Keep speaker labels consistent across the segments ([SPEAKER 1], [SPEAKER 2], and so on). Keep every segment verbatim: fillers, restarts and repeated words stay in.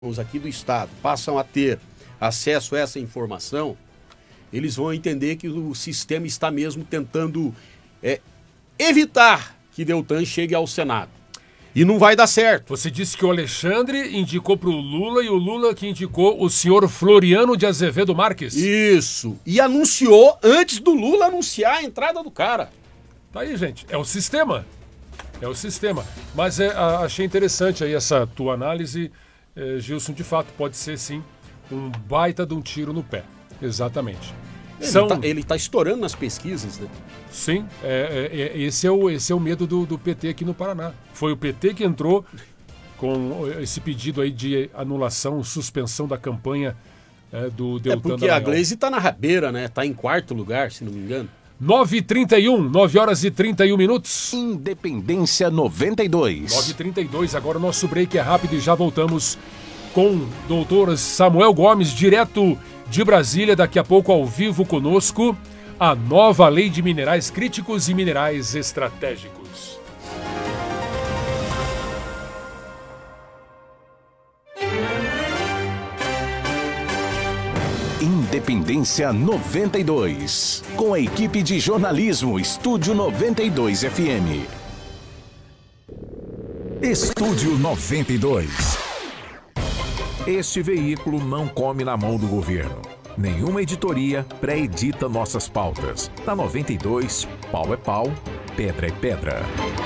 [SPEAKER 1] aqui do Estado passam a ter acesso a essa informação, eles vão entender que o sistema está mesmo tentando é, evitar que Deltan chegue ao Senado. E não vai dar certo.
[SPEAKER 2] Você disse que o Alexandre indicou para o Lula e o Lula que indicou o senhor Floriano de Azevedo Marques.
[SPEAKER 1] Isso. E anunciou antes do Lula anunciar a entrada do cara.
[SPEAKER 2] Tá aí, gente. É o sistema. É o sistema. Mas é, a, achei interessante aí essa tua análise, é, Gilson. De fato, pode ser, sim, um baita de um tiro no pé. Exatamente.
[SPEAKER 1] Ele
[SPEAKER 2] São...
[SPEAKER 1] tá, ele tá estourando nas pesquisas, né?
[SPEAKER 2] Sim, é, é, é, esse, é o, esse é o medo do, do P T aqui no Paraná. Foi o P T que entrou com esse pedido aí de anulação, suspensão da campanha é, do Deltan
[SPEAKER 1] É porque
[SPEAKER 2] Dallagnol.
[SPEAKER 1] a Gleisi tá na rabeira, né? Tá em quarto lugar, se não me engano.
[SPEAKER 2] nove e trinta e um, nove horas e trinta e um minutos.
[SPEAKER 3] Independência noventa e dois.
[SPEAKER 2] nove e trinta e dois, agora o nosso break é rápido e já voltamos com o doutor Samuel Gomes, direto de Brasília, daqui a pouco ao vivo conosco, a nova lei de minerais críticos e minerais estratégicos.
[SPEAKER 3] Independência noventa e dois, com a equipe de jornalismo Estúdio noventa e dois F M.
[SPEAKER 4] Estúdio noventa e dois. Este veículo não come na mão do governo. Nenhuma editoria pré-edita nossas pautas. Na noventa e dois, pau é pau, pedra é pedra.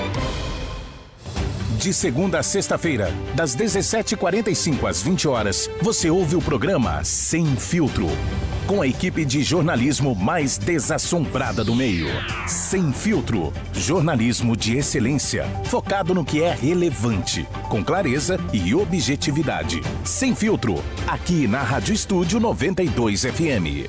[SPEAKER 3] De segunda a sexta-feira, das dezessete e quarenta e cinco às vinte horas, você ouve o programa Sem Filtro, com a equipe de jornalismo mais desassombrada do meio. Sem Filtro, jornalismo de excelência, focado no que é relevante, com clareza e objetividade. Sem Filtro, aqui na Rádio Estúdio noventa e dois F M.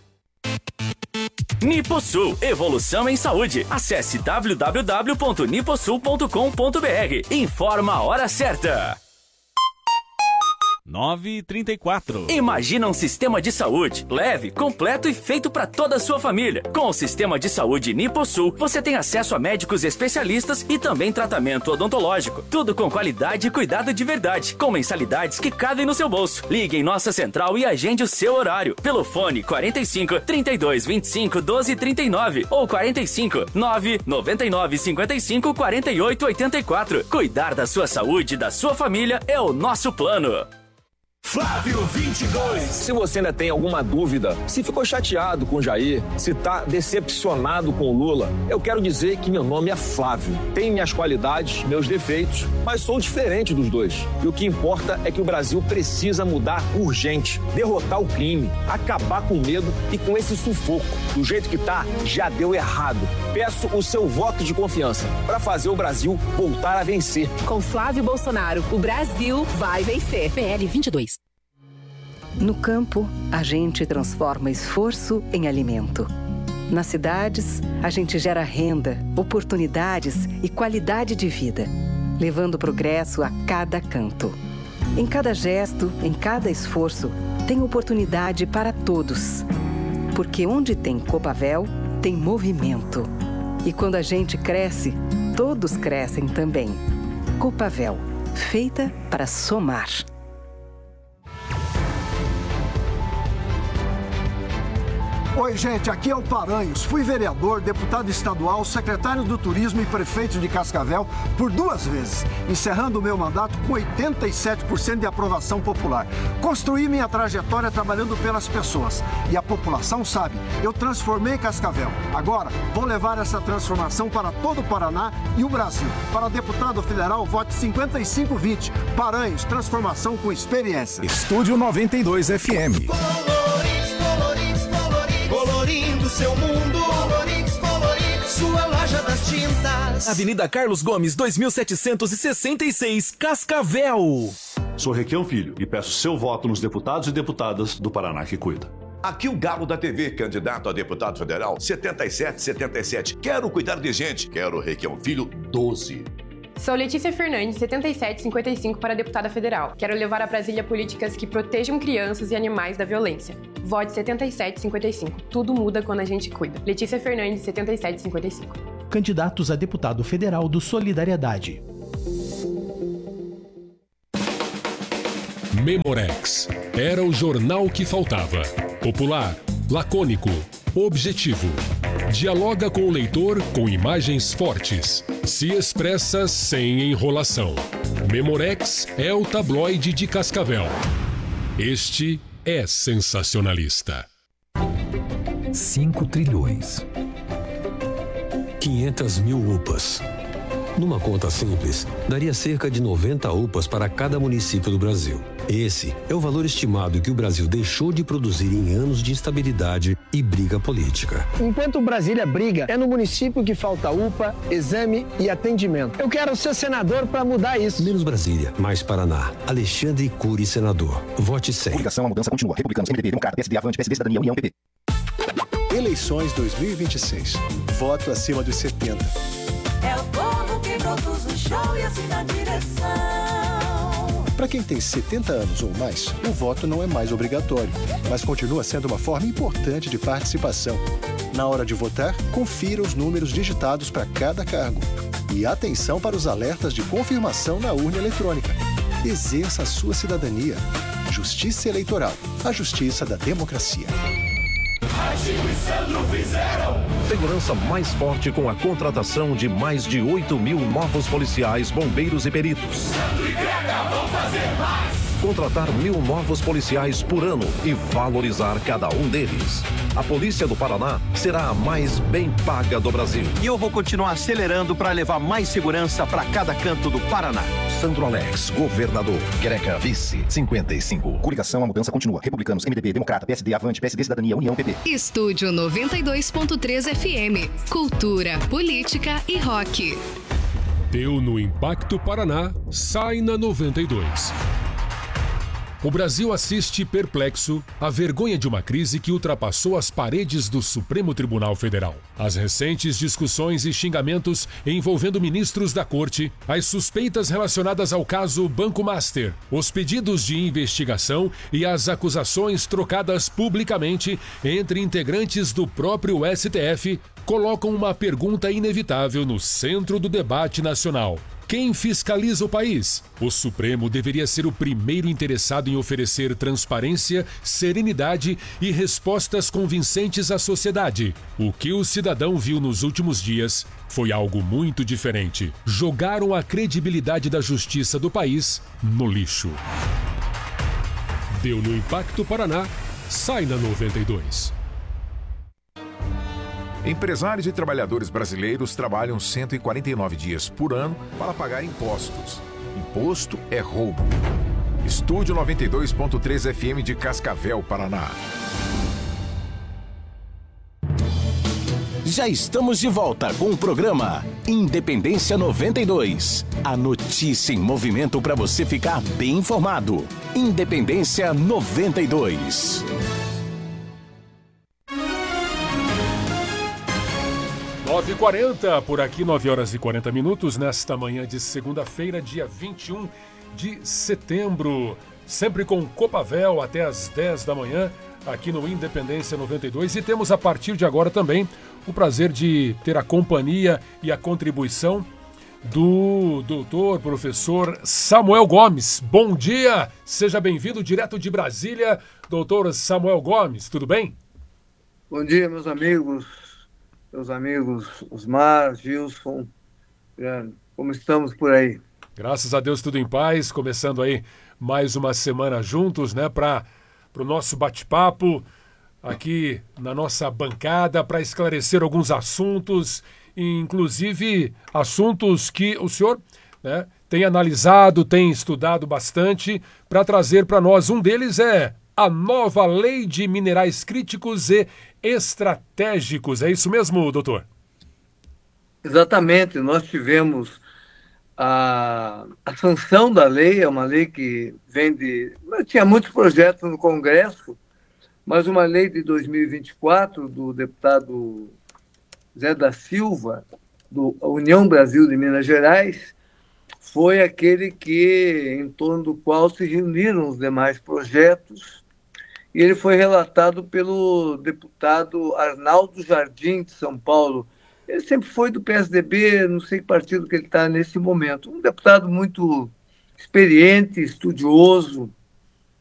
[SPEAKER 5] Niposul, evolução em saúde. Acesse w w w ponto niposul ponto com ponto b r. Informa a hora certa.
[SPEAKER 6] nove e trinta e quatro.
[SPEAKER 5] Imagina um sistema de saúde leve, completo e feito para toda a sua família. Com o sistema de saúde Niposul, você tem acesso a médicos especialistas e também tratamento odontológico. Tudo com qualidade e cuidado de verdade, com mensalidades que cabem no seu bolso. Ligue em nossa central e agende o seu horário pelo fone quarenta e cinco, trinta e dois, vinte e cinco, doze, trinta e nove ou quarenta e cinco, nove, noventa e nove, cinquenta e cinco, quarenta e oito, oitenta e quatro. Cuidar da sua saúde e da sua família é o nosso plano.
[SPEAKER 7] Flávio vinte e dois.
[SPEAKER 8] Se você ainda tem alguma dúvida, se ficou chateado com o Jair, se tá decepcionado com o Lula, eu quero dizer que meu nome é Flávio. Tenho minhas qualidades, meus defeitos, mas sou diferente dos dois. E o que importa é que o Brasil precisa mudar urgente, derrotar o crime, acabar com o medo e com esse sufoco. Do jeito que tá, já deu errado. Peço o seu voto de confiança para fazer o Brasil voltar a vencer.
[SPEAKER 9] Com Flávio Bolsonaro, o Brasil vai vencer. P L vinte e dois.
[SPEAKER 10] No campo, a gente transforma esforço em alimento. Nas cidades, a gente gera renda, oportunidades e qualidade de vida, levando progresso a cada canto. Em cada gesto, em cada esforço, tem oportunidade para todos. Porque onde tem Copavel, tem movimento. E quando a gente cresce, todos crescem também. Copavel, feita para somar.
[SPEAKER 11] Oi, gente, aqui é o Paranhos. Fui vereador, deputado estadual, secretário do Turismo e prefeito de Cascavel por duas vezes, encerrando o meu mandato com oitenta e sete por cento de aprovação popular. Construí minha trajetória trabalhando pelas pessoas. E a população sabe, eu transformei Cascavel. Agora, vou levar essa transformação para todo o Paraná e o Brasil. Para deputado federal, vote cinquenta e cinco vinte. Paranhos, transformação com experiência.
[SPEAKER 4] Estúdio noventa e dois F M.
[SPEAKER 7] Colorindo seu mundo, coloridos, coloridos, sua loja das tintas.
[SPEAKER 5] Avenida Carlos Gomes, dois mil setecentos e sessenta e seis, Cascavel.
[SPEAKER 12] Sou Requião Filho e peço seu voto nos deputados e deputadas do Paraná que cuida.
[SPEAKER 13] Aqui o Galo da T V, candidato a deputado federal, setenta e sete setenta e sete. Quero cuidar de gente, quero Requião Filho, doze.
[SPEAKER 14] Sou Letícia Fernandes, setenta e sete cinquenta e cinco para deputada federal. Quero levar a Brasília políticas que protejam crianças e animais da violência. Vote setenta e sete cinquenta e cinco. Tudo muda quando a gente cuida. Letícia Fernandes, setenta e sete cinquenta e cinco.
[SPEAKER 15] Candidatos a deputado federal do Solidariedade.
[SPEAKER 2] Memorex. Era o jornal que faltava. Popular, lacônico, objetivo. Dialoga com o leitor com imagens fortes. Se expressa sem enrolação. Memorex é o tabloide de Cascavel. Este é sensacionalista.
[SPEAKER 6] Cinco trilhões. quinhentas mil U P As. Numa conta simples, daria cerca de noventa U P As para cada município do Brasil. Esse é o valor estimado que o Brasil deixou de produzir em anos de instabilidade e briga política.
[SPEAKER 16] Enquanto Brasília briga, é no município que falta U P A, exame e atendimento. Eu quero ser senador para mudar isso.
[SPEAKER 6] Menos Brasília, mais Paraná. Alexandre Cury, senador. Vote cem.
[SPEAKER 17] Coligação, a mudança continua. Republicanos, M D B, Democrata, P S D, Avante, P S D, Cidadania, União, P P.
[SPEAKER 18] Eleições dois mil e vinte e seis. Voto acima dos setenta.
[SPEAKER 19] É o povo que produz o show e assina a direção.
[SPEAKER 18] Para quem tem setenta anos ou mais, o voto não é mais obrigatório, mas continua sendo uma forma importante de participação. Na hora de votar, confira os números digitados para cada cargo. E atenção para os alertas de confirmação na urna eletrônica. Exerça a sua cidadania. Justiça Eleitoral, a justiça da democracia.
[SPEAKER 3] Segurança mais forte com a contratação de mais de oito mil novos policiais, bombeiros e peritos.
[SPEAKER 19] Sandro e Grega vão fazer mais.
[SPEAKER 3] Contratar mil novos policiais por ano e valorizar cada um deles. A Polícia do Paraná será a mais bem paga do Brasil.
[SPEAKER 20] E eu vou continuar acelerando para levar mais segurança para cada canto do Paraná.
[SPEAKER 3] Sandro Alex, governador. Greca, vice, cinquenta e cinco.
[SPEAKER 17] Coligação, a mudança continua. Republicanos, M D B, Democrata, P S D, Avante, P S D, Cidadania, União, P P.
[SPEAKER 21] Estúdio noventa e dois ponto três F M. Cultura, política e rock.
[SPEAKER 2] Deu no Impacto Paraná, sai na noventa e dois. O Brasil assiste perplexo à vergonha de uma crise que ultrapassou as paredes do Supremo Tribunal Federal. As recentes discussões e xingamentos envolvendo ministros da corte, as suspeitas relacionadas ao caso Banco Master, os pedidos de investigação e as acusações trocadas publicamente entre integrantes do próprio S T F colocam uma pergunta inevitável no centro do debate nacional. Quem fiscaliza o país? O Supremo deveria ser o primeiro interessado em oferecer transparência, serenidade e respostas convincentes à sociedade. O que o cidadão viu nos últimos dias foi algo muito diferente. Jogaram a credibilidade da justiça do país no lixo. Deu no Impacto Paraná, sai na noventa e dois.
[SPEAKER 4] Empresários e trabalhadores brasileiros trabalham cento e quarenta e nove dias por ano para pagar impostos. Imposto é roubo. Estúdio noventa e dois ponto três F M de Cascavel, Paraná.
[SPEAKER 3] Já estamos de volta com o programa Independência noventa e dois. A notícia em movimento para você ficar bem informado. Independência noventa e dois.
[SPEAKER 2] nove e quarenta, por aqui, nove horas e quarenta minutos, nesta manhã de segunda-feira, dia vinte e um de setembro. Sempre com Copavel até às dez da manhã, aqui no Independência noventa e dois. E temos a partir de agora também o prazer de ter a companhia e a contribuição do doutor, professor Samuel Gomes. Bom dia, seja bem-vindo direto de Brasília, doutor Samuel Gomes, tudo bem?
[SPEAKER 22] Bom dia, meus amigos. Meus amigos Osmar, Gilson, como estamos por aí?
[SPEAKER 2] Graças a Deus, tudo em paz, começando aí mais uma semana juntos, né, para o nosso bate-papo aqui na nossa bancada, para esclarecer alguns assuntos, inclusive assuntos que o senhor, né, tem analisado, tem estudado bastante, para trazer para nós. Um deles é a nova Lei de Minerais Críticos e Estratégicos. É isso mesmo, doutor?
[SPEAKER 22] Exatamente. Nós tivemos a, a sanção da lei, é uma lei que vem de... Tinha muitos projetos no Congresso, mas uma lei de dois mil e vinte e quatro do deputado Zé da Silva, do União Brasil de Minas Gerais, foi aquele que, em torno do qual se reuniram os demais projetos, e ele foi relatado pelo deputado Arnaldo Jardim, de São Paulo. Ele sempre foi do P S D B, não sei que partido que ele está nesse momento. Um deputado muito experiente, estudioso,